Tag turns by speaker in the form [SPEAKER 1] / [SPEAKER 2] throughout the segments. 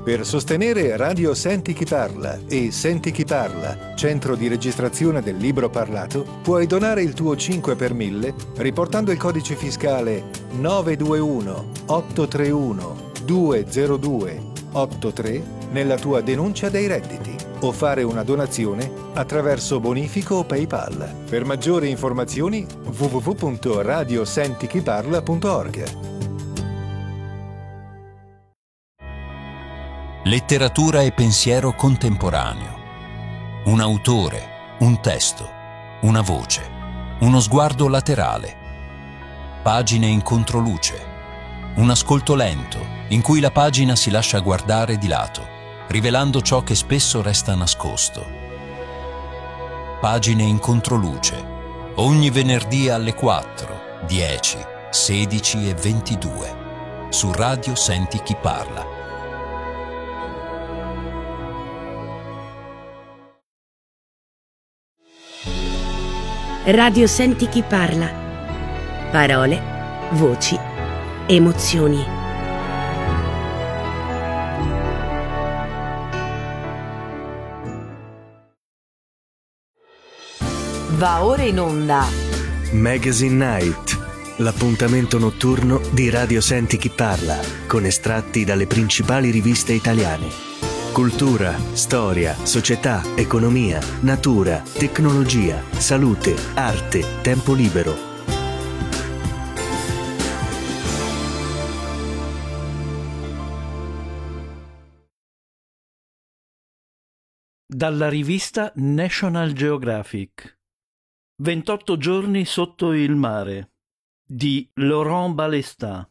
[SPEAKER 1] Per sostenere Radio Senti Chi Parla e Senti Chi Parla, centro di registrazione del libro parlato, puoi donare il tuo 5 per 1000 riportando il codice fiscale 921 831 202 83 nella tua denuncia dei redditi o fare una donazione attraverso bonifico o PayPal. Per maggiori informazioni www.radiosentichiparla.org.
[SPEAKER 2] Letteratura e pensiero contemporaneo. Un autore, un testo, una voce, uno sguardo laterale. Pagine in controluce. Un ascolto lento in cui la pagina si lascia guardare di lato, rivelando ciò che spesso resta nascosto. Pagine in controluce. Ogni venerdì alle 4, 10, 16 e 22. Su Radio Senti Chi Parla.
[SPEAKER 3] Radio Senti Chi Parla. Parole, voci, emozioni.
[SPEAKER 4] Va ora in onda
[SPEAKER 5] Magazine Night, l'appuntamento notturno di Radio Senti Chi Parla, con estratti dalle principali riviste italiane. Cultura, storia, società, economia, natura, tecnologia, salute, arte, tempo libero.
[SPEAKER 6] Dalla rivista National Geographic. 28 giorni sotto il mare di Laurent Balestat.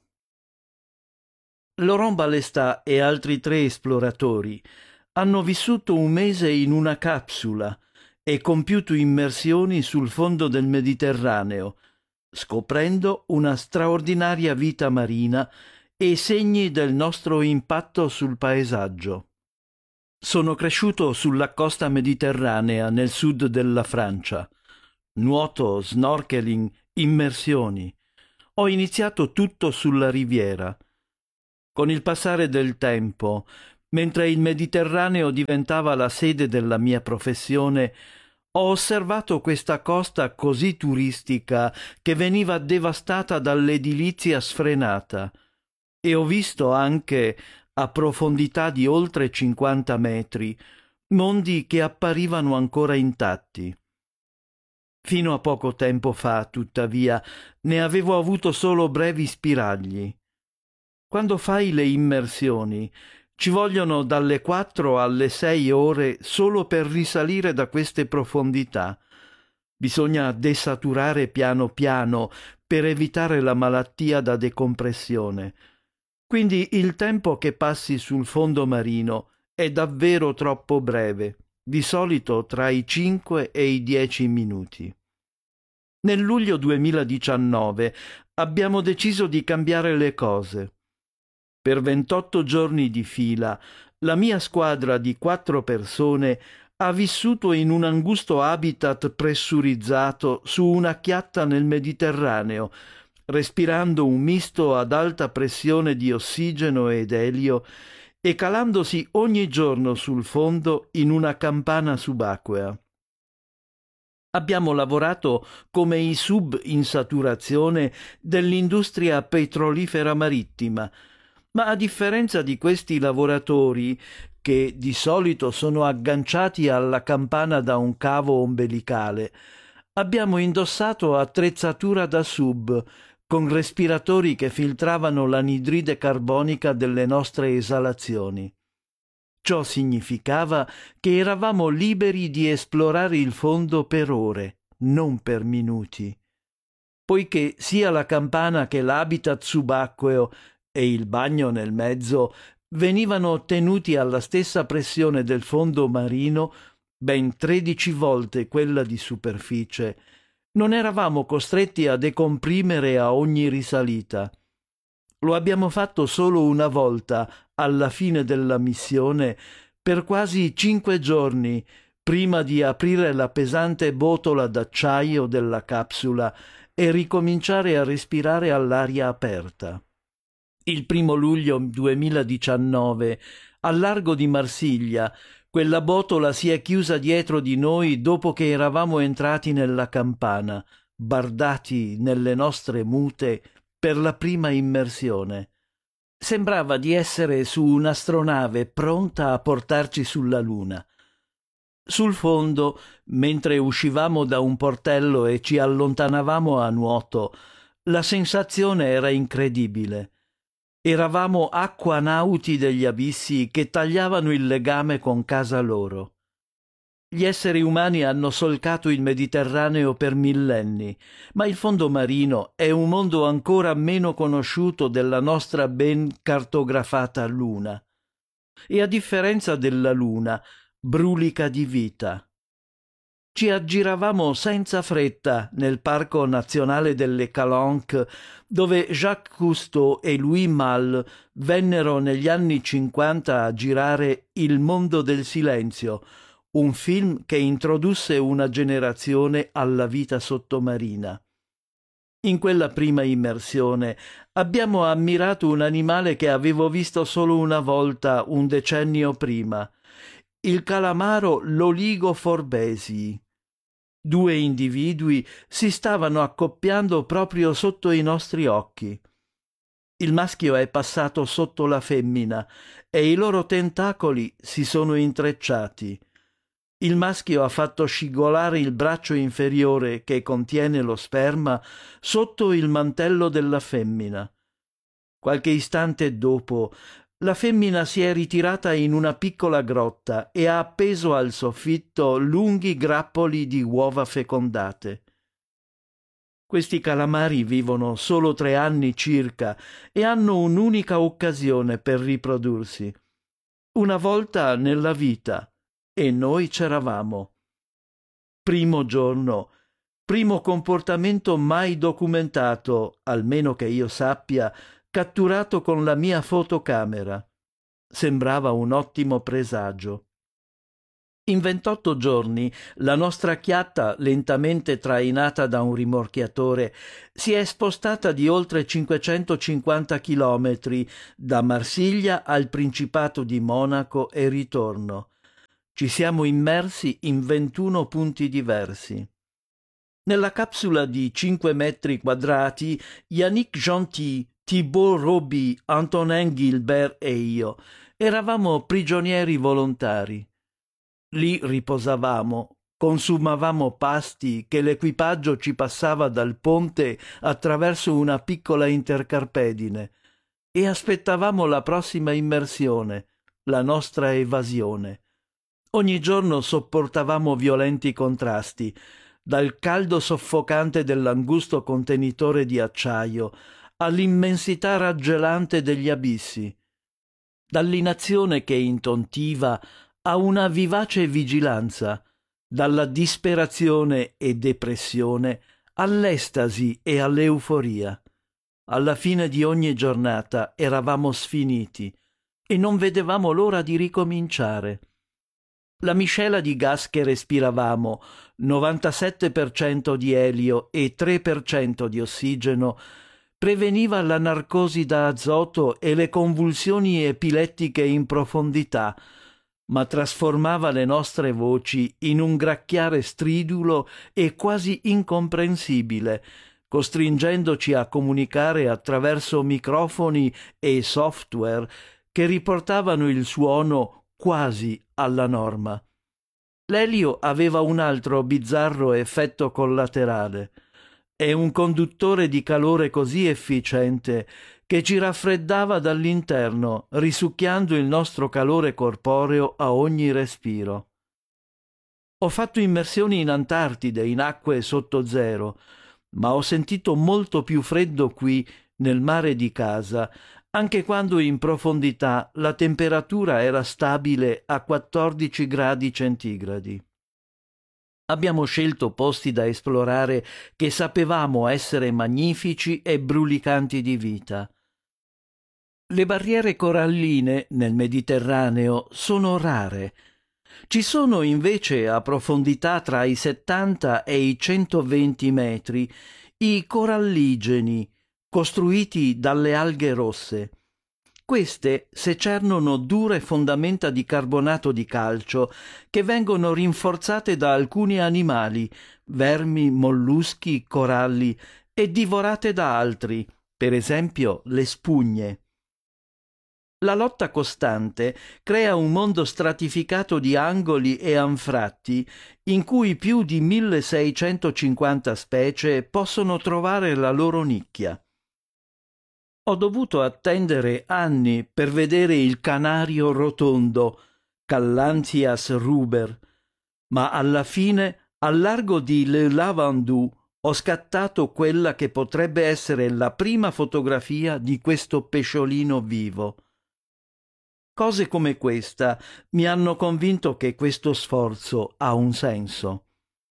[SPEAKER 6] Laurent Balestat e altri 3 esploratori hanno vissuto un mese in una capsula e compiuto immersioni sul fondo del Mediterraneo, scoprendo una straordinaria vita marina e segni del nostro impatto sul paesaggio. Sono cresciuto sulla costa mediterranea nel sud della Francia. Nuoto, snorkeling, immersioni. Ho iniziato tutto sulla riviera. Con il passare del tempo, mentre il Mediterraneo diventava la sede della mia professione, ho osservato questa costa così turistica che veniva devastata dall'edilizia sfrenata e ho visto anche, a profondità di oltre 50 metri, mondi che apparivano ancora intatti. Fino a poco tempo fa, tuttavia, ne avevo avuto solo brevi spiragli. Quando fai le immersioni, ci vogliono dalle 4 alle 6 ore solo per risalire da queste profondità. Bisogna desaturare piano piano per evitare la malattia da decompressione. Quindi il tempo che passi sul fondo marino è davvero troppo breve, di solito tra i 5 e i 10 minuti. Nel luglio 2019 abbiamo deciso di cambiare le cose. Per 28 giorni di fila, la mia squadra di 4 persone ha vissuto in un angusto habitat pressurizzato su una chiatta nel Mediterraneo, respirando un misto ad alta pressione di ossigeno ed elio e calandosi ogni giorno sul fondo in una campana subacquea. Abbiamo lavorato come i sub in saturazione dell'industria petrolifera marittima, ma a differenza di questi lavoratori, che di solito sono agganciati alla campana da un cavo ombelicale, abbiamo indossato attrezzatura da sub, con respiratori che filtravano l'anidride carbonica delle nostre esalazioni. Ciò significava che eravamo liberi di esplorare il fondo per ore, non per minuti. Poiché sia la campana che l'habitat subacqueo e il bagno nel mezzo venivano tenuti alla stessa pressione del fondo marino, ben 13 volte quella di superficie, non eravamo costretti a decomprimere a ogni risalita. Lo abbiamo fatto solo una volta alla fine della missione per quasi 5 giorni prima di aprire la pesante botola d'acciaio della capsula e ricominciare a respirare all'aria aperta. Il 1 luglio 2019 Al largo di Marsiglia, quella botola si è chiusa dietro di noi dopo che eravamo entrati nella campana, bardati nelle nostre mute per la prima immersione. Sembrava di essere su un'astronave pronta a portarci sulla Luna. Sul fondo, mentre uscivamo da un portello e ci allontanavamo a nuoto, la sensazione era incredibile. Eravamo acquanauti degli abissi che tagliavano il legame con casa loro. Gli esseri umani hanno solcato il Mediterraneo per millenni, ma il fondo marino è un mondo ancora meno conosciuto della nostra ben cartografata Luna. E a differenza della Luna, brulica di vita. Ci aggiravamo senza fretta nel Parco Nazionale delle Calanques, dove Jacques Cousteau e Louis Malle vennero negli anni 50 a girare Il mondo del silenzio, un film che introdusse una generazione alla vita sottomarina. In quella prima immersione abbiamo ammirato un animale che avevo visto solo una volta un decennio prima, il calamaro Loligo forbesii. 2 individui si stavano accoppiando proprio sotto i nostri occhi. Il maschio è passato sotto la femmina e i loro tentacoli si sono intrecciati. Il maschio ha fatto scivolare il braccio inferiore che contiene lo sperma sotto il mantello della femmina. Qualche istante dopo, la femmina si è ritirata in una piccola grotta e ha appeso al soffitto lunghi grappoli di uova fecondate. Questi calamari vivono solo 3 anni circa e hanno un'unica occasione per riprodursi. Una volta nella vita. E noi c'eravamo. Primo giorno, primo comportamento mai documentato, almeno che io sappia, catturato con la mia fotocamera. Sembrava un ottimo presagio. In 28 giorni la nostra chiatta, lentamente trainata da un rimorchiatore, si è spostata di oltre 550 chilometri da Marsiglia al Principato di Monaco e ritorno. Ci siamo immersi in 21 punti diversi. Nella capsula di 5 metri quadrati, Yannick Gentil, Thibaut Roby, Antonin Gilbert e io eravamo prigionieri volontari. Lì riposavamo, consumavamo pasti che l'equipaggio ci passava dal ponte attraverso una piccola intercarpedine e aspettavamo la prossima immersione, la nostra evasione. Ogni giorno sopportavamo violenti contrasti, dal caldo soffocante dell'angusto contenitore di acciaio all'immensità raggelante degli abissi, dall'inazione che intontiva a una vivace vigilanza, dalla disperazione e depressione all'estasi e all'euforia. Alla fine di ogni giornata eravamo sfiniti e non vedevamo l'ora di ricominciare. La miscela di gas che respiravamo, 97% di elio e 3% di ossigeno, preveniva la narcosi da azoto e le convulsioni epilettiche in profondità, ma trasformava le nostre voci in un gracchiare stridulo e quasi incomprensibile, costringendoci a comunicare attraverso microfoni e software che riportavano il suono quasi alla norma. L'elio aveva un altro bizzarro effetto collaterale. È un conduttore di calore così efficiente che ci raffreddava dall'interno, risucchiando il nostro calore corporeo a ogni respiro. Ho fatto immersioni in Antartide, in acque sotto zero, ma ho sentito molto più freddo qui, nel mare di casa, anche quando in profondità la temperatura era stabile a 14 gradi centigradi. Abbiamo scelto posti da esplorare che sapevamo essere magnifici e brulicanti di vita. Le barriere coralline nel Mediterraneo sono rare. Ci sono invece a profondità tra i 70 e i 120 metri i coralligeni, costruiti dalle alghe rosse. Queste secernono dure fondamenta di carbonato di calcio che vengono rinforzate da alcuni animali, vermi, molluschi, coralli, e divorate da altri, per esempio le spugne. La lotta costante crea un mondo stratificato di angoli e anfratti in cui più di 1650 specie possono trovare la loro nicchia. Ho dovuto attendere anni per vedere il canario rotondo, Calanthias ruber, ma alla fine, al largo di Le Lavandou, ho scattato quella che potrebbe essere la prima fotografia di questo pesciolino vivo. Cose come questa mi hanno convinto che questo sforzo ha un senso.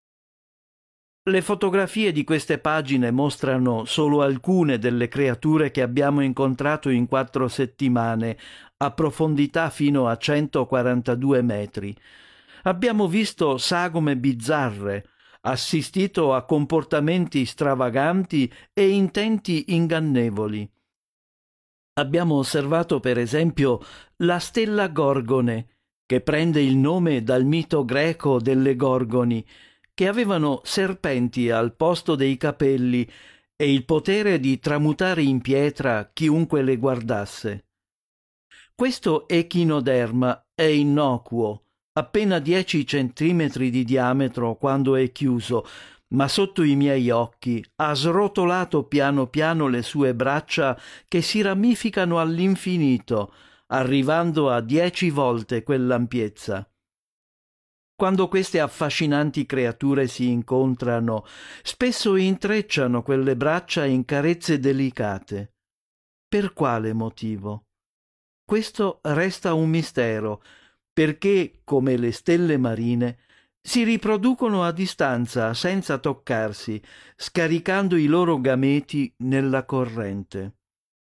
[SPEAKER 6] Le fotografie di queste pagine mostrano solo alcune delle creature che abbiamo incontrato in 4 settimane, a profondità fino a 142 metri. Abbiamo visto sagome bizzarre, assistito a comportamenti stravaganti e intenti ingannevoli. Abbiamo osservato, per esempio, la stella Gorgone, che prende il nome dal mito greco delle Gorgoni, che avevano serpenti al posto dei capelli e il potere di tramutare in pietra chiunque le guardasse. Questo echinoderma è innocuo, appena 10 centimetri di diametro quando è chiuso, ma sotto i miei occhi ha srotolato piano piano le sue braccia che si ramificano all'infinito, arrivando a 10 volte quell'ampiezza. Quando queste affascinanti creature si incontrano, spesso intrecciano quelle braccia in carezze delicate. Per quale motivo? Questo resta un mistero, perché, come le stelle marine, si riproducono a distanza senza toccarsi, scaricando i loro gameti nella corrente.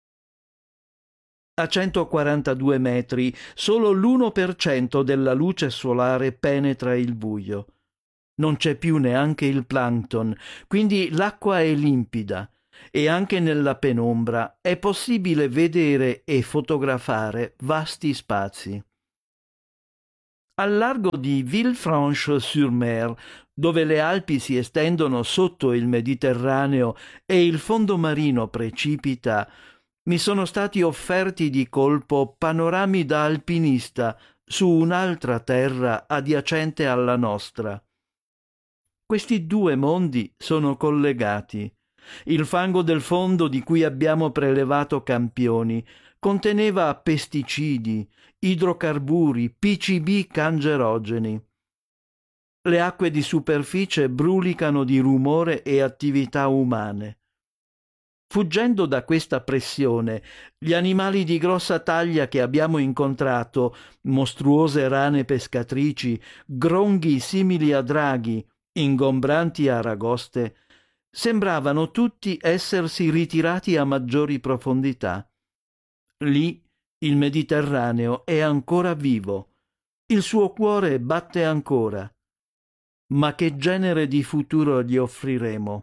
[SPEAKER 6] A 142 metri solo l'1% della luce solare penetra il buio. Non c'è più neanche il plancton, quindi l'acqua è limpida e anche nella penombra è possibile vedere e fotografare vasti spazi. Al largo di Villefranche-sur-Mer, dove le Alpi si estendono sotto il Mediterraneo e il fondo marino precipita, mi sono stati offerti di colpo panorami da alpinista su un'altra terra adiacente alla nostra. Questi due mondi sono collegati. Il fango del fondo di cui abbiamo prelevato campioni conteneva pesticidi, idrocarburi, PCB cancerogeni. Le acque di superficie brulicano di rumore e attività umane. Fuggendo da questa pressione, gli animali di grossa taglia che abbiamo incontrato, mostruose rane pescatrici, gronghi simili a draghi, ingombranti aragoste, sembravano tutti essersi ritirati a maggiori profondità. Lì il Mediterraneo è ancora vivo, il suo cuore batte ancora. Ma che genere di futuro gli offriremo?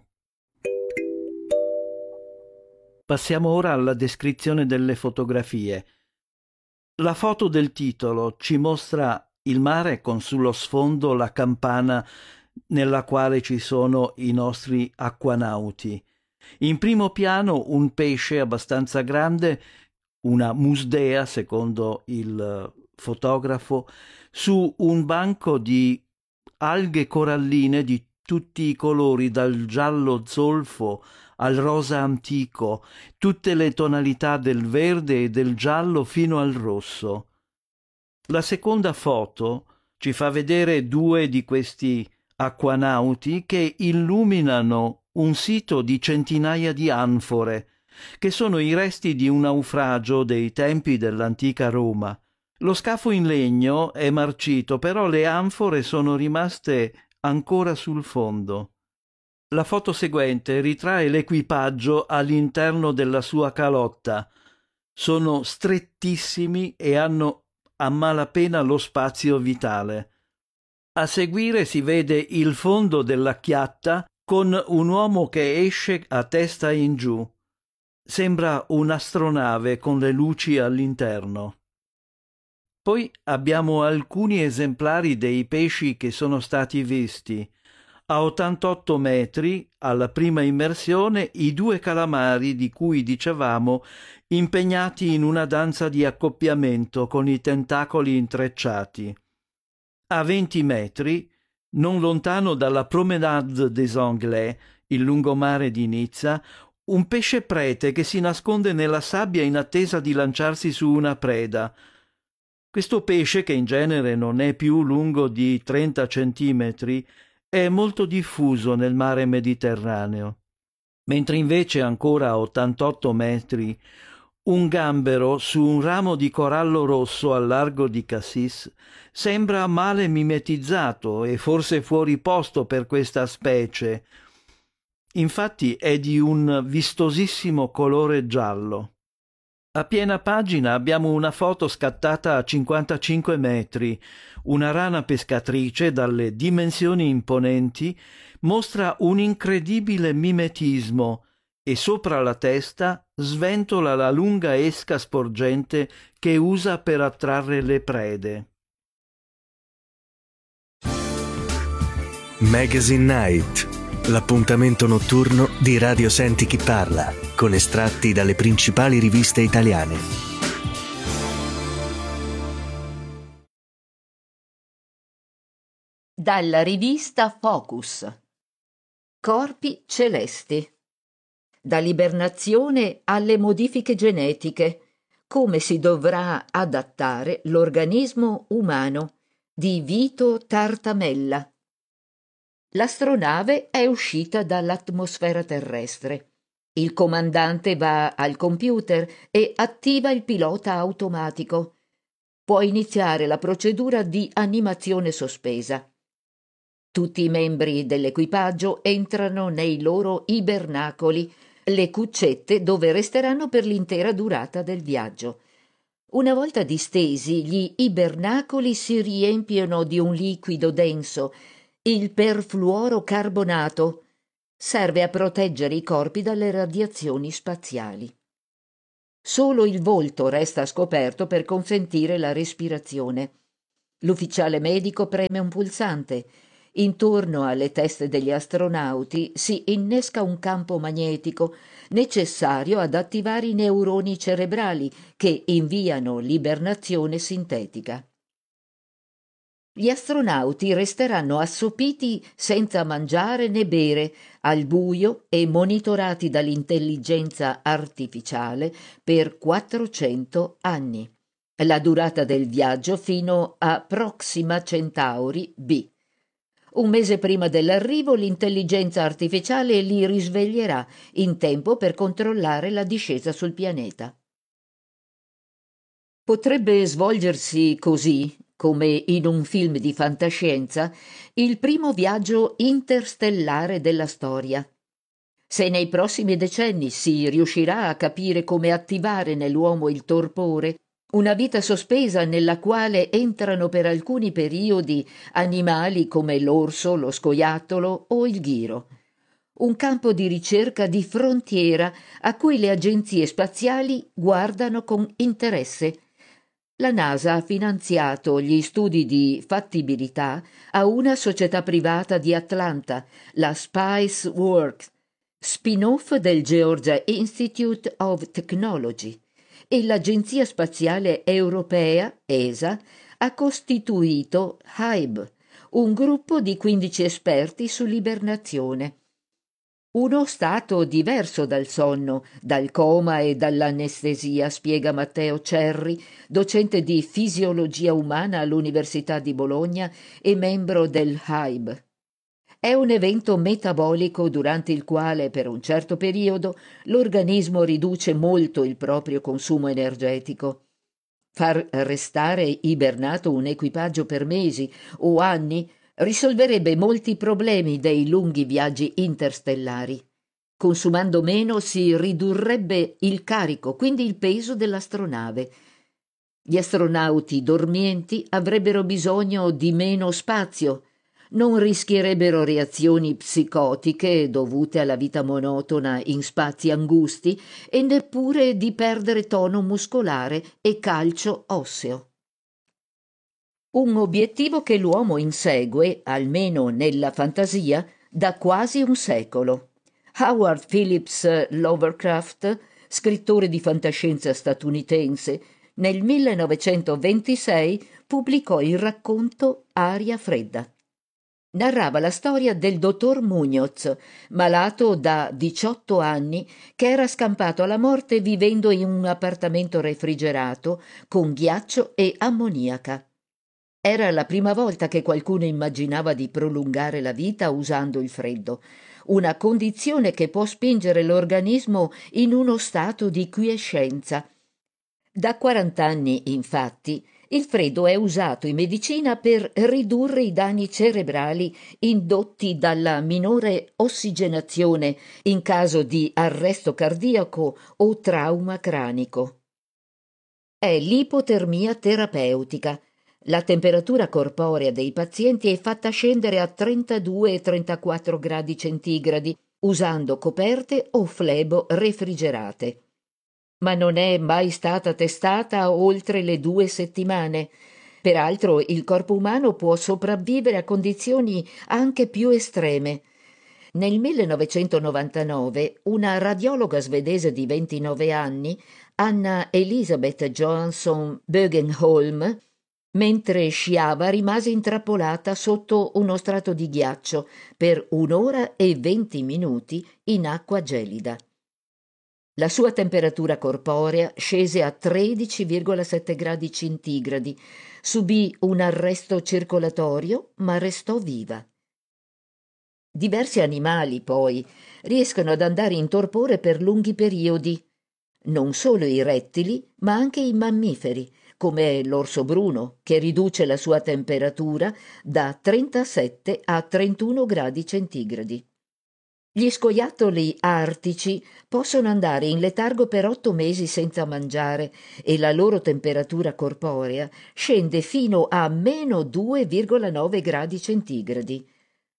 [SPEAKER 6] Passiamo ora alla descrizione delle fotografie. La foto del titolo ci mostra il mare con sullo sfondo la campana nella quale ci sono i nostri acquanauti. In primo piano un pesce abbastanza grande, una musdea secondo il fotografo, su un banco di alghe coralline di tutti i colori, dal giallo zolfo al rosa antico, tutte le tonalità del verde e del giallo fino al rosso. La seconda foto ci fa vedere 2 di questi acquanauti che illuminano un sito di centinaia di anfore, che sono i resti di un naufragio dei tempi dell'antica Roma. Lo scafo in legno è marcito, però le anfore sono rimaste ancora sul fondo. La foto seguente ritrae l'equipaggio all'interno della sua calotta. Sono strettissimi e hanno a malapena lo spazio vitale. A seguire si vede il fondo della chiatta con un uomo che esce a testa in giù. Sembra un'astronave con le luci all'interno. Poi abbiamo alcuni esemplari dei pesci che sono stati visti. A 88 metri, alla prima immersione, i 2 calamari di cui dicevamo impegnati in una danza di accoppiamento con i tentacoli intrecciati. A 20 metri, non lontano dalla Promenade des Anglais, il lungomare di Nizza, un pesce prete che si nasconde nella sabbia in attesa di lanciarsi su una preda. Questo pesce, che in genere non è più lungo di 30 centimetri, è molto diffuso nel mare Mediterraneo. Mentre invece ancora a 88 metri, un gambero su un ramo di corallo rosso al largo di Cassis sembra male mimetizzato e forse fuori posto per questa specie. Infatti è di un vistosissimo colore giallo. A piena pagina abbiamo una foto scattata a 55 metri. Una rana pescatrice dalle dimensioni imponenti mostra un incredibile mimetismo e sopra la testa sventola la lunga esca sporgente che usa per attrarre le prede.
[SPEAKER 5] Magazine Night, l'appuntamento notturno di Radio Senti Chi Parla, con estratti dalle principali riviste italiane.
[SPEAKER 7] Dalla rivista Focus. Corpi celesti. Dall'ibernazione alle modifiche genetiche. Come si dovrà adattare l'organismo umano, di Vito Tartamella. L'astronave è uscita dall'atmosfera terrestre. Il comandante va al computer e attiva il pilota automatico. Può iniziare la procedura di animazione sospesa. Tutti i membri dell'equipaggio entrano nei loro ibernacoli, le cuccette dove resteranno per l'intera durata del viaggio. Una volta distesi, gli ibernacoli si riempiono di un liquido denso, il perfluorocarbonato. Serve a proteggere i corpi dalle radiazioni spaziali. Solo il volto resta scoperto per consentire la respirazione. L'ufficiale medico preme un pulsante. Intorno alle teste degli astronauti si innesca un campo magnetico necessario ad attivare i neuroni cerebrali che inviano l'ibernazione sintetica. Gli astronauti resteranno assopiti senza mangiare né bere, al buio e monitorati dall'intelligenza artificiale per 400 anni. La durata del viaggio fino a Proxima Centauri b. Un mese prima dell'arrivo l'intelligenza artificiale li risveglierà in tempo per controllare la discesa sul pianeta. Potrebbe svolgersi così, come in un film di fantascienza, il primo viaggio interstellare della storia. Se nei prossimi decenni si riuscirà a capire come attivare nell'uomo il torpore, una vita sospesa nella quale entrano per alcuni periodi animali come l'orso, lo scoiattolo o il ghiro. Un campo di ricerca di frontiera a cui le agenzie spaziali guardano con interesse. La NASA ha finanziato gli studi di fattibilità a una società privata di Atlanta, la SpaceWorks, spin-off del Georgia Institute of Technology, e l'Agenzia Spaziale Europea, ESA, ha costituito HYBE, un gruppo di 15 esperti sull'ibernazione. Uno stato diverso dal sonno, dal coma e dall'anestesia, spiega Matteo Cerri, docente di fisiologia umana all'Università di Bologna e membro del HYBE. È un evento metabolico durante il quale, per un certo periodo, l'organismo riduce molto il proprio consumo energetico. Far restare ibernato un equipaggio per mesi o anni risolverebbe molti problemi dei lunghi viaggi interstellari. Consumando meno si ridurrebbe il carico, quindi il peso dell'astronave. Gli astronauti dormienti avrebbero bisogno di meno spazio. non rischierebbero reazioni psicotiche dovute alla vita monotona in spazi angusti e neppure di perdere tono muscolare e calcio osseo. Un obiettivo che l'uomo insegue, almeno nella fantasia, da quasi un secolo. Howard Phillips Lovecraft, scrittore di fantascienza statunitense, nel 1926 pubblicò il racconto Aria fredda. Narrava la storia del dottor Muñoz, malato da 18 anni, che era scampato alla morte vivendo in un appartamento refrigerato con ghiaccio e ammoniaca. Era la prima volta che qualcuno immaginava di prolungare la vita usando il freddo, una condizione che può spingere l'organismo in uno stato di quiescenza. Da 40 anni, infatti, il freddo è usato in medicina per ridurre i danni cerebrali indotti dalla minore ossigenazione in caso di arresto cardiaco o trauma cranico. È l'ipotermia terapeutica. La temperatura corporea dei pazienti è fatta scendere a 32 e 34 gradi centigradi usando coperte o flebo refrigerate. Ma non è mai stata testata oltre le 2 settimane. Peraltro il corpo umano può sopravvivere a condizioni anche più estreme. Nel 1999 una radiologa svedese di 29 anni, Anna Elisabeth Johansson Bögenholm, mentre sciava rimase intrappolata sotto uno strato di ghiaccio per 1 ora e 20 minuti in acqua gelida. La sua temperatura corporea scese a 13,7 gradi centigradi, subì un arresto circolatorio ma restò viva. Diversi animali, poi, riescono ad andare in torpore per lunghi periodi. Non solo i rettili, ma anche i mammiferi, come l'orso bruno, che riduce la sua temperatura da 37 a 31 gradi centigradi. Gli scoiattoli artici possono andare in letargo per 8 mesi senza mangiare e la loro temperatura corporea scende fino a meno 2,9 gradi centigradi.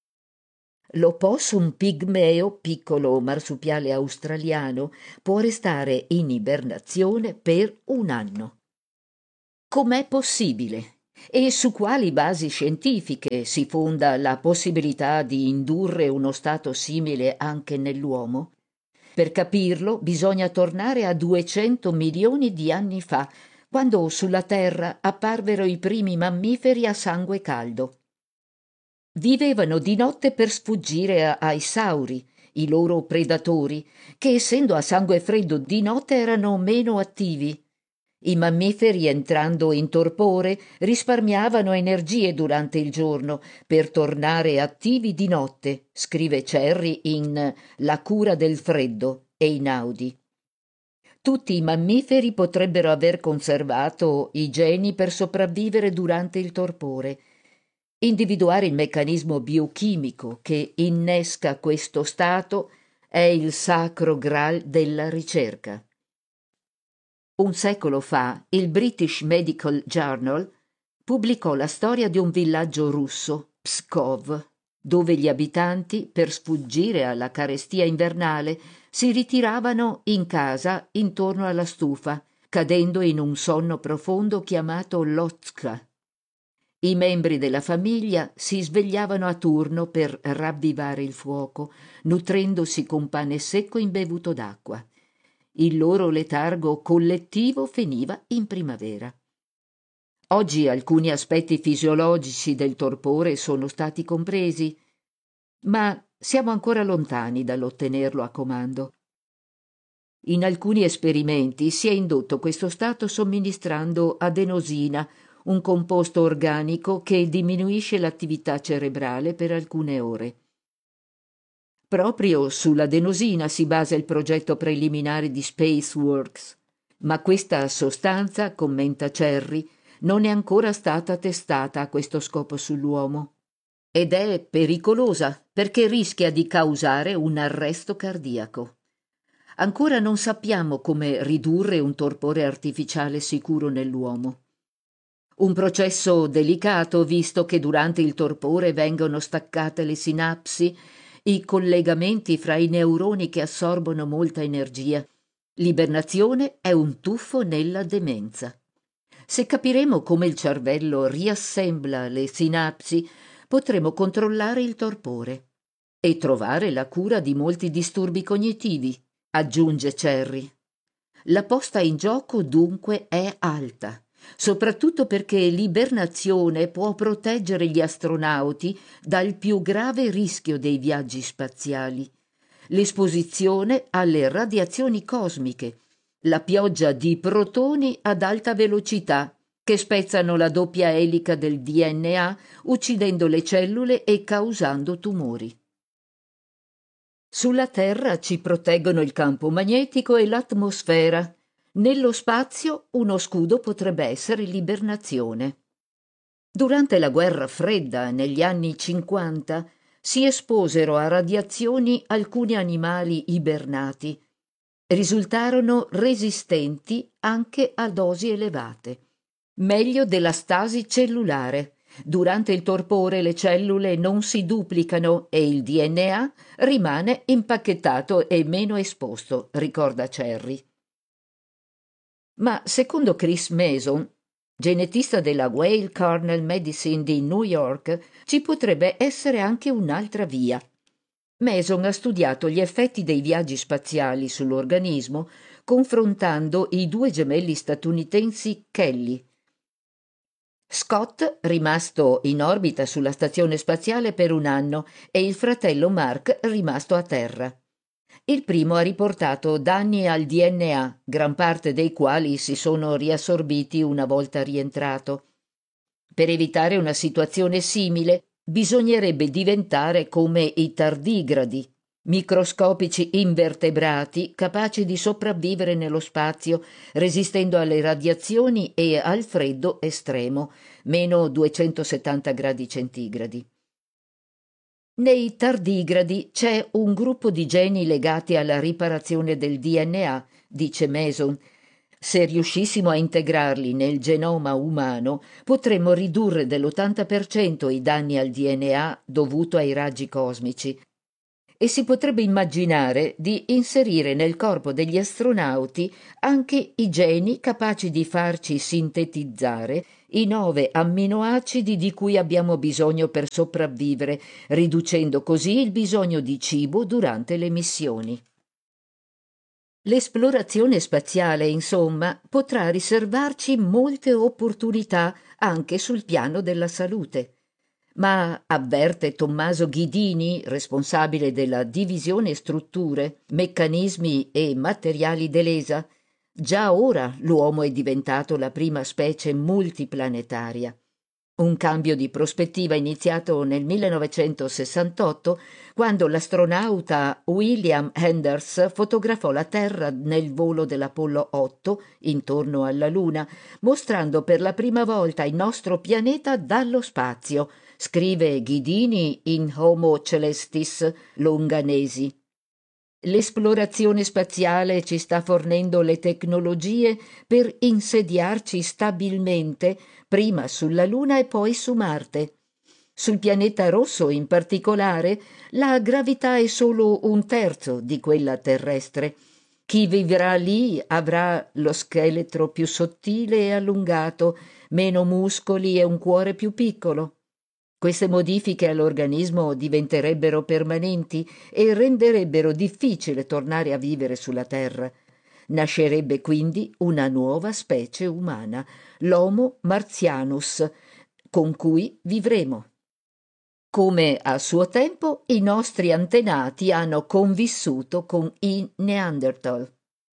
[SPEAKER 7] L'opossum pigmeo, piccolo marsupiale australiano, può restare in ibernazione per 1 anno. Com'è possibile? E su quali basi scientifiche si fonda la possibilità di indurre uno stato simile anche nell'uomo? Per capirlo bisogna tornare a 200 milioni di anni fa, quando sulla Terra apparvero i primi mammiferi a sangue caldo. Vivevano di notte per sfuggire ai sauri, i loro predatori, che essendo a sangue freddo di notte erano meno attivi. I mammiferi, entrando in torpore, risparmiavano energie durante il giorno per tornare attivi di notte, scrive Cherry in La cura del freddo, Einaudi. Tutti i mammiferi potrebbero aver conservato i geni per sopravvivere durante il torpore. Individuare il meccanismo biochimico che innesca questo stato è il sacro graal della ricerca. 1 secolo fa il British Medical Journal pubblicò la storia di un villaggio russo, Pskov, dove gli abitanti, per sfuggire alla carestia invernale, si ritiravano in casa intorno alla stufa, cadendo in un sonno profondo chiamato Lotska. I membri della famiglia si svegliavano a turno per ravvivare il fuoco, nutrendosi con pane secco imbevuto d'acqua. Il loro letargo collettivo finiva in primavera. Oggi alcuni aspetti fisiologici del torpore sono stati compresi, ma siamo ancora lontani dall'ottenerlo a comando. In alcuni esperimenti si è indotto questo stato somministrando adenosina, un composto organico che diminuisce l'attività cerebrale per alcune ore. Proprio sull'adenosina si basa il progetto preliminare di SpaceWorks, ma questa sostanza, commenta Cherry, non è ancora stata testata a questo scopo sull'uomo. Ed è pericolosa perché rischia di causare un arresto cardiaco. Ancora non sappiamo come ridurre un torpore artificiale sicuro nell'uomo. Un processo delicato, visto che durante il torpore vengono staccate le sinapsi, i collegamenti fra i neuroni che assorbono molta energia. L'ibernazione è un tuffo nella demenza. Se capiremo come il cervello riassembla le sinapsi, potremo controllare il torpore e trovare la cura di molti disturbi cognitivi, aggiunge Cherry. La posta in gioco dunque è alta, soprattutto perché l'ibernazione può proteggere gli astronauti dal più grave rischio dei viaggi spaziali, l'esposizione alle radiazioni cosmiche, la pioggia di protoni ad alta velocità che spezzano la doppia elica del DNA, uccidendo le cellule e causando tumori. Sulla Terra ci proteggono il campo magnetico e l'atmosfera. Nello spazio uno scudo potrebbe essere l'ibernazione. Durante la guerra fredda, negli anni 50, si esposero a radiazioni alcuni animali ibernati. Risultarono resistenti anche a dosi elevate. Meglio della stasi cellulare. Durante il torpore le cellule non si duplicano e il DNA rimane impacchettato e meno esposto, ricorda Cherry. Ma secondo Chris Mason, genetista della Weill Cornell Medicine di New York, ci potrebbe essere anche un'altra via. Mason ha studiato gli effetti dei viaggi spaziali sull'organismo confrontando i due gemelli statunitensi Kelly. Scott, rimasto in orbita sulla stazione spaziale per 1 anno, e il fratello Mark, rimasto a terra. Il primo ha riportato danni al DNA, gran parte dei quali si sono riassorbiti una volta rientrato. Per evitare una situazione simile, bisognerebbe diventare come i tardigradi, microscopici invertebrati capaci di sopravvivere nello spazio, resistendo alle radiazioni e al freddo estremo, meno 270 gradi centigradi. Nei tardigradi c'è un gruppo di geni legati alla riparazione del DNA, dice Mason. Se riuscissimo a integrarli nel genoma umano, potremmo ridurre dell'80% i danni al DNA dovuto ai raggi cosmici. E si potrebbe immaginare di inserire nel corpo degli astronauti anche i geni capaci di farci sintetizzare i 9 amminoacidi di cui abbiamo bisogno per sopravvivere, riducendo così il bisogno di cibo durante le missioni. L'esplorazione spaziale, insomma, potrà riservarci molte opportunità anche sul piano della salute. Ma, avverte Tommaso Ghidini, responsabile della divisione strutture, meccanismi e materiali dell'ESA, già ora l'uomo è diventato la prima specie multiplanetaria. Un cambio di prospettiva iniziato nel 1968, quando l'astronauta William Anders fotografò la Terra nel volo dell'Apollo 8 intorno alla Luna, mostrando per la prima volta il nostro pianeta dallo spazio, scrive Ghidini in Homo Celestis Longanesi. L'esplorazione spaziale ci sta fornendo le tecnologie per insediarci stabilmente prima sulla Luna e poi su Marte. Sul pianeta rosso, in particolare, la gravità è solo 1/3 di quella terrestre. Chi vivrà lì avrà lo scheletro più sottile e allungato, meno muscoli e un cuore più piccolo. Queste modifiche all'organismo diventerebbero permanenti e renderebbero difficile tornare a vivere sulla Terra. Nascerebbe quindi una nuova specie umana, l'Homo martianus, con cui vivremo. Come a suo tempo i nostri antenati hanno convissuto con i Neanderthal.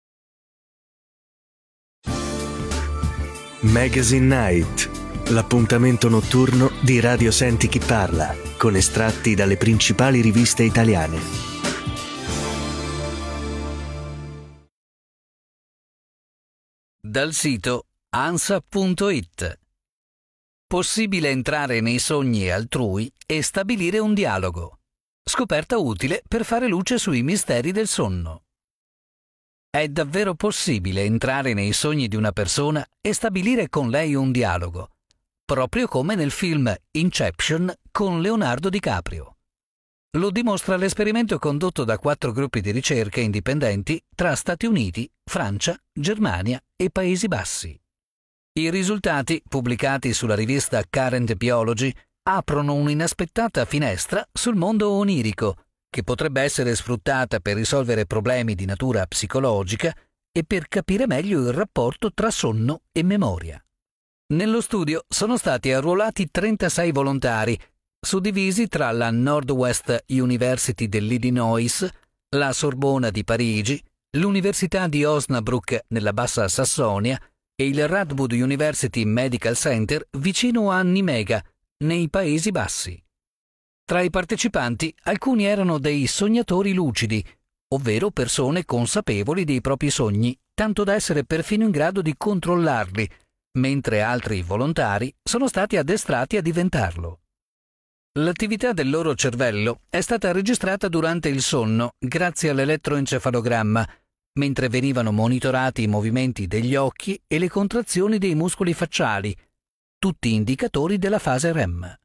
[SPEAKER 5] Magazine Night, l'appuntamento notturno di Radio Senti Chi Parla, con estratti dalle principali riviste italiane.
[SPEAKER 8] Dal sito ansa.it. Possibile entrare nei sogni altrui e stabilire un dialogo. Scoperta utile per fare luce sui misteri del sonno. È davvero possibile entrare nei sogni di una persona e stabilire con lei un dialogo, proprio come nel film Inception con Leonardo DiCaprio. Lo dimostra l'esperimento condotto da 4 gruppi di ricerca indipendenti tra Stati Uniti, Francia, Germania e Paesi Bassi. I risultati, pubblicati sulla rivista Current Biology, aprono un'inaspettata finestra sul mondo onirico, che potrebbe essere sfruttata per risolvere problemi di natura psicologica e per capire meglio il rapporto tra sonno e memoria. Nello studio sono stati arruolati 36 volontari, suddivisi tra la Northwest University dell'Illinois, la Sorbona di Parigi, l'Università di Osnabrück nella Bassa Sassonia e il Radboud University Medical Center vicino a Nimega, nei Paesi Bassi. Tra i partecipanti alcuni erano dei sognatori lucidi, ovvero persone consapevoli dei propri sogni, tanto da essere perfino in grado di controllarli, mentre altri volontari sono stati addestrati a diventarlo. L'attività del loro cervello è stata registrata durante il sonno grazie all'elettroencefalogramma, mentre venivano monitorati i movimenti degli occhi e le contrazioni dei muscoli facciali, tutti indicatori della fase REM.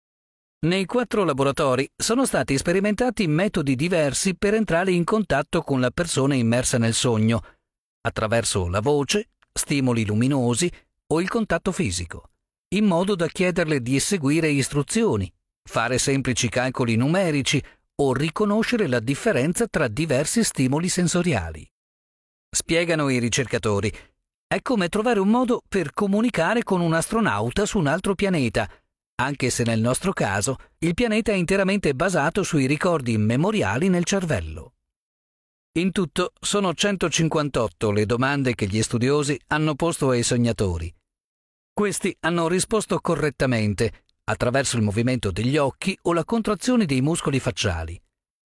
[SPEAKER 8] Nei 4 laboratori sono stati sperimentati metodi diversi per entrare in contatto con la persona immersa nel sogno, attraverso la voce, stimoli luminosi o il contatto fisico, in modo da chiederle di eseguire istruzioni, fare semplici calcoli numerici o riconoscere la differenza tra diversi stimoli sensoriali. Spiegano i ricercatori, è come trovare un modo per comunicare con un astronauta su un altro pianeta, anche se nel nostro caso il pianeta è interamente basato sui ricordi memoriali nel cervello. In tutto sono 158 le domande che gli studiosi hanno posto ai sognatori. Questi hanno risposto correttamente, attraverso il movimento degli occhi o la contrazione dei muscoli facciali.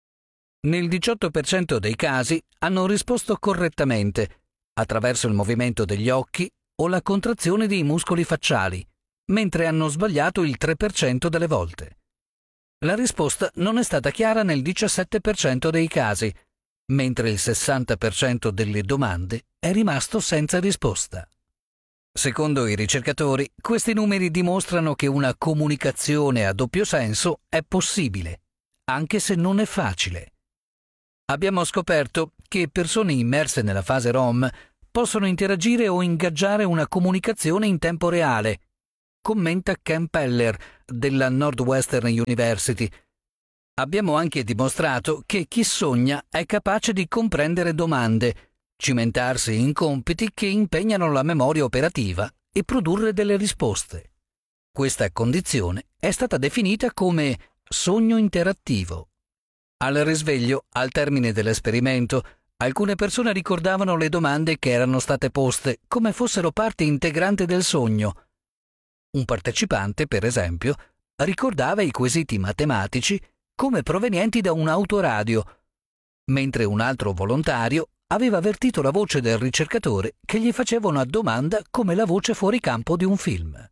[SPEAKER 8] Nel 18% dei casi hanno risposto correttamente, attraverso il movimento degli occhi o la contrazione dei muscoli facciali, mentre hanno sbagliato il 3% delle volte. La risposta non è stata chiara nel 17% dei casi, mentre il 60% delle domande è rimasto senza risposta. Secondo i ricercatori, questi numeri dimostrano che una comunicazione a doppio senso è possibile, anche se non è facile. Abbiamo scoperto che persone immerse nella fase ROM possono interagire o ingaggiare una comunicazione in tempo reale, commenta Ken Peller della Northwestern University. Abbiamo anche dimostrato che chi sogna è capace di comprendere domande, cimentarsi in compiti che impegnano la memoria operativa e produrre delle risposte. Questa condizione è stata definita come sogno interattivo. Al risveglio, al termine dell'esperimento, alcune persone ricordavano le domande che erano state poste come fossero parte integrante del sogno. Un partecipante, per esempio, ricordava i quesiti matematici come provenienti da un autoradio, mentre un altro volontario aveva avvertito la voce del ricercatore che gli faceva una domanda come la voce fuori campo di un film.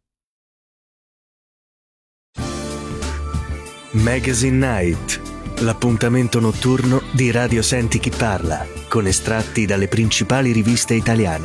[SPEAKER 5] Magazine Night, l'appuntamento notturno di Radio Senti Chi Parla, con estratti dalle principali riviste italiane.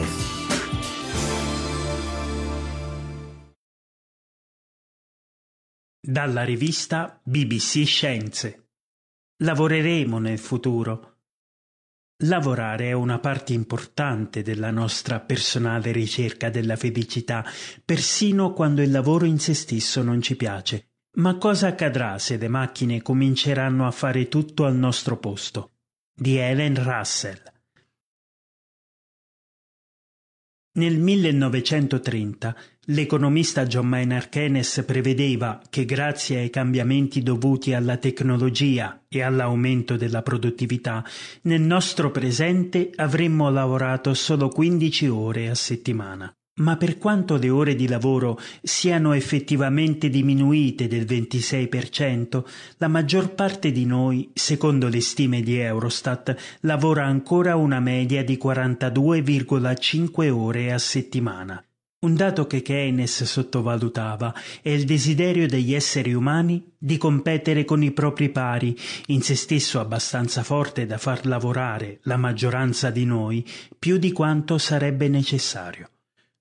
[SPEAKER 9] Dalla rivista BBC Scienze. Lavoreremo nel futuro. Lavorare è una parte importante della nostra personale ricerca della felicità, persino quando il lavoro in se stesso non ci piace. Ma cosa accadrà se le macchine cominceranno a fare tutto al nostro posto? Di Helen Russell. Nel 1930 l'economista John Maynard Keynes prevedeva che grazie ai cambiamenti dovuti alla tecnologia e all'aumento della produttività, nel nostro presente avremmo lavorato solo 15 ore a settimana. Ma per quanto le ore di lavoro siano effettivamente diminuite del 26%, la maggior parte di noi, secondo le stime di Eurostat, lavora ancora una media di 42,5 ore a settimana. Un dato che Keynes sottovalutava è il desiderio degli esseri umani di competere con i propri pari, in se stesso abbastanza forte da far lavorare la maggioranza di noi più di quanto sarebbe necessario.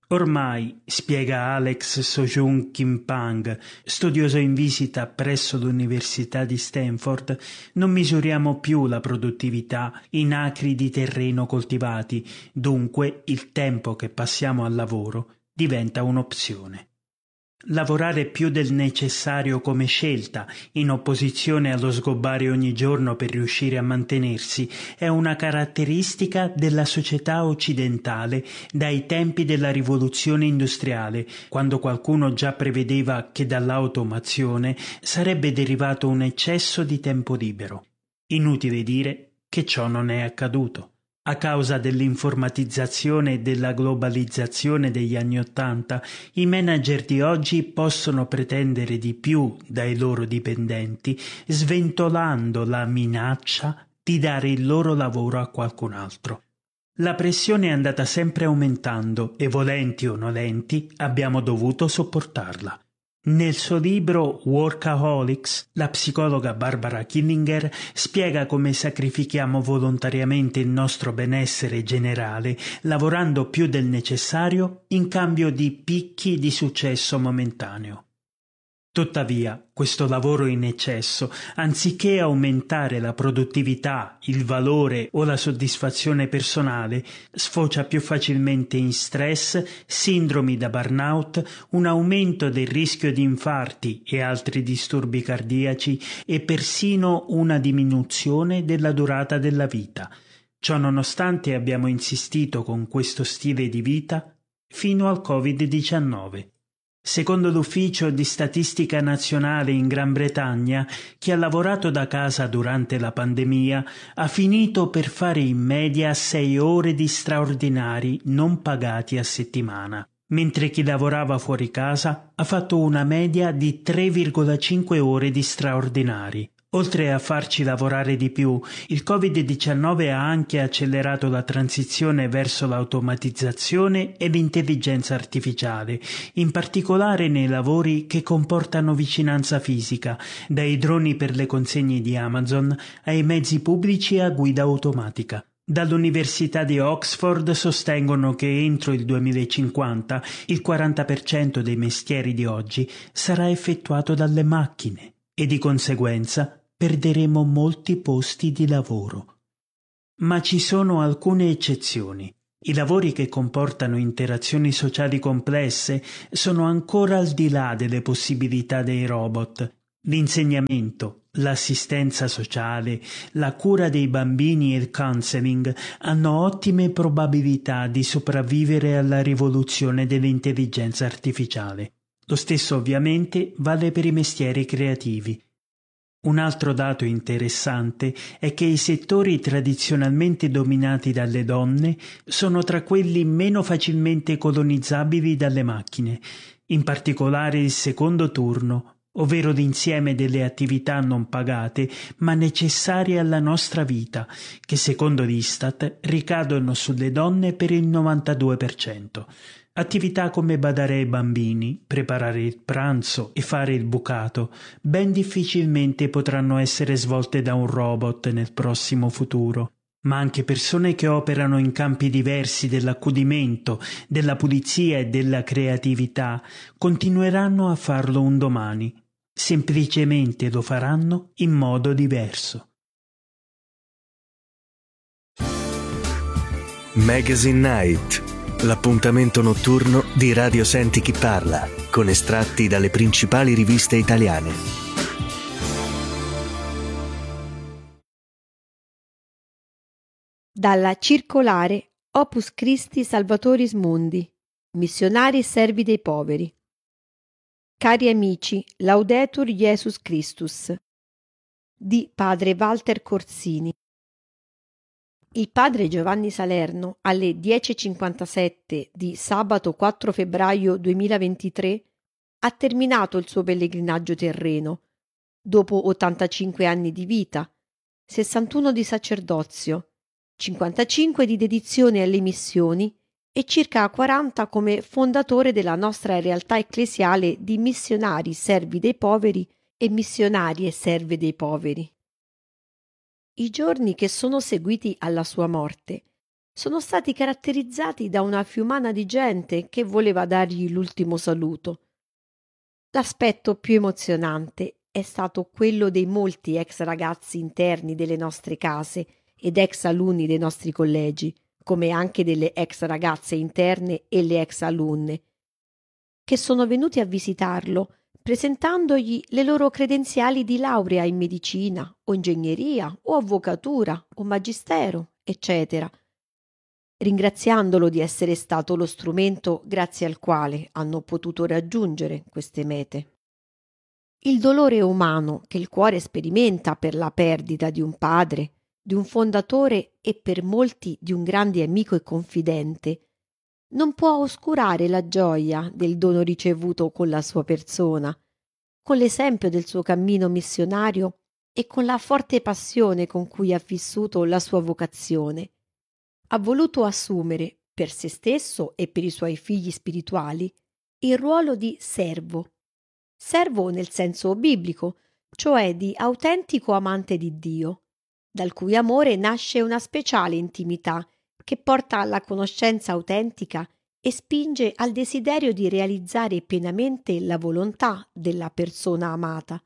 [SPEAKER 9] Ormai, spiega Alex Sojung Kimpang, studioso in visita presso l'Università di Stanford, non misuriamo più la produttività in acri di terreno coltivati, dunque il tempo che passiamo al lavoro diventa un'opzione. Lavorare più del necessario come scelta, in opposizione allo sgobbare ogni giorno per riuscire a mantenersi, è una caratteristica della società occidentale dai tempi della rivoluzione industriale, quando qualcuno già prevedeva che dall'automazione sarebbe derivato un eccesso di tempo libero. Inutile dire che ciò non è accaduto. A causa dell'informatizzazione e della globalizzazione degli anni '80, i manager di oggi possono pretendere di più dai loro dipendenti, sventolando la minaccia di dare il loro lavoro a qualcun altro. La pressione è andata sempre aumentando e, volenti o nolenti, abbiamo dovuto sopportarla. Nel suo libro Workaholics, la psicologa Barbara Killinger spiega come sacrifichiamo volontariamente il nostro benessere generale, lavorando più del necessario in cambio di picchi di successo momentaneo. Tuttavia, questo lavoro in eccesso, anziché aumentare la produttività, il valore o la soddisfazione personale, sfocia più facilmente in stress, sindromi da burnout, un aumento del rischio di infarti e altri disturbi cardiaci e persino una diminuzione della durata della vita. Ciò nonostante abbiamo insistito con questo stile di vita fino al Covid-19. Secondo l'Ufficio di Statistica Nazionale in Gran Bretagna, chi ha lavorato da casa durante la pandemia ha finito per fare in media 6 ore di straordinari non pagati a settimana, mentre chi lavorava fuori casa ha fatto una media di 3,5 ore di straordinari. Oltre a farci lavorare di più, il Covid-19 ha anche accelerato la transizione verso l'automatizzazione e l'intelligenza artificiale, in particolare nei lavori che comportano vicinanza fisica, dai droni per le consegne di Amazon ai mezzi pubblici a guida automatica. Dall'Università di Oxford sostengono che entro il 2050 il 40% dei mestieri di oggi sarà effettuato dalle macchine e di conseguenza perderemo molti posti di lavoro. Ma ci sono alcune eccezioni. I lavori che comportano interazioni sociali complesse sono ancora al di là delle possibilità dei robot. L'insegnamento, l'assistenza sociale, la cura dei bambini e il counseling hanno ottime probabilità di sopravvivere alla rivoluzione dell'intelligenza artificiale. Lo stesso ovviamente vale per i mestieri creativi. Un altro dato interessante è che i settori tradizionalmente dominati dalle donne sono tra quelli meno facilmente colonizzabili dalle macchine, in particolare il secondo turno, ovvero l'insieme delle attività non pagate ma necessarie alla nostra vita, che secondo l'Istat ricadono sulle donne per il 92%. Attività come badare ai bambini, preparare il pranzo e fare il bucato ben difficilmente potranno essere svolte da un robot nel prossimo futuro, ma anche persone che operano in campi diversi dell'accudimento, della pulizia e della creatività continueranno a farlo un domani, semplicemente lo faranno in modo diverso.
[SPEAKER 5] Magazine Night, l'appuntamento notturno di Radio Senti Chi Parla, con estratti dalle principali riviste italiane.
[SPEAKER 10] Dalla circolare Opus Christi Salvatoris Mundi, missionari e servi dei poveri. Cari amici, Laudetur Jesus Christus, di padre Walter Corsini. Il padre Giovanni Salerno, alle 10:57 di sabato 4 febbraio 2023, ha terminato il suo pellegrinaggio terreno, dopo 85 anni di vita, 61 di sacerdozio, 55 di dedizione alle missioni e circa 40 come fondatore della nostra realtà ecclesiale di missionari servi dei poveri e missionarie serve dei poveri. I giorni che sono seguiti alla sua morte sono stati caratterizzati da una fiumana di gente che voleva dargli l'ultimo saluto. L'aspetto più emozionante è stato quello dei molti ex ragazzi interni delle nostre case ed ex alunni dei nostri collegi, come anche delle ex ragazze interne e le ex alunne, che sono venuti a visitarlo presentandogli le loro credenziali di laurea in medicina o ingegneria o avvocatura o magistero, eccetera, ringraziandolo di essere stato lo strumento grazie al quale hanno potuto raggiungere queste mete. Il dolore umano che il cuore sperimenta per la perdita di un padre, di un fondatore e per molti di un grande amico e confidente, non può oscurare la gioia del dono ricevuto con la sua persona, con l'esempio del suo cammino missionario e con la forte passione con cui ha vissuto la sua vocazione. Ha voluto assumere, per se stesso e per i suoi figli spirituali, il ruolo di servo. Servo nel senso biblico, cioè di autentico amante di Dio, dal cui amore nasce una speciale intimità che porta alla conoscenza autentica e spinge al desiderio di realizzare pienamente la volontà della persona amata.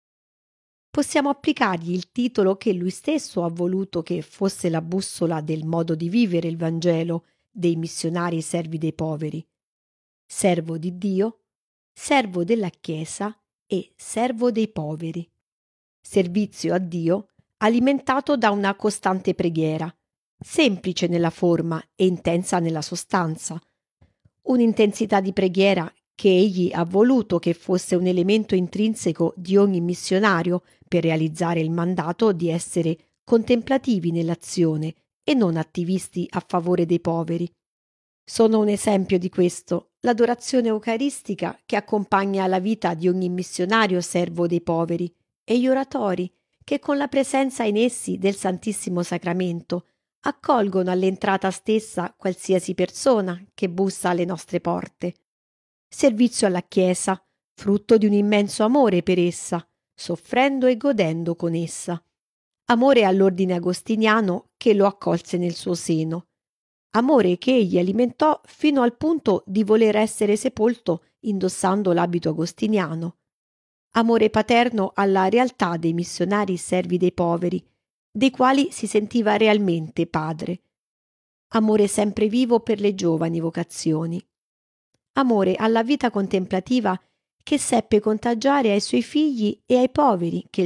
[SPEAKER 10] Possiamo applicargli il titolo che lui stesso ha voluto che fosse la bussola del modo di vivere il Vangelo dei missionari servi dei poveri: servo di Dio, servo della Chiesa e servo dei poveri. Servizio a Dio alimentato da una costante preghiera, semplice nella forma e intensa nella sostanza. Un'intensità di preghiera che egli ha voluto che fosse un elemento intrinseco di ogni missionario per realizzare il mandato di essere contemplativi nell'azione e non attivisti a favore dei poveri. Sono un esempio di questo l'adorazione eucaristica che accompagna la vita di ogni missionario servo dei poveri e gli oratori che con la presenza in essi del Santissimo Sacramento accolgono all'entrata stessa qualsiasi persona che bussa alle nostre porte. Servizio alla Chiesa, frutto di un immenso amore per essa, soffrendo e godendo con essa. Amore all'ordine agostiniano che lo accolse nel suo seno. Amore che egli alimentò fino al punto di voler essere sepolto indossando l'abito agostiniano. Amore paterno alla realtà dei missionari servi dei poveri, dei quali si sentiva realmente padre. Amore sempre vivo per le giovani vocazioni. Amore alla vita contemplativa che seppe contagiare ai suoi figli e ai poveri che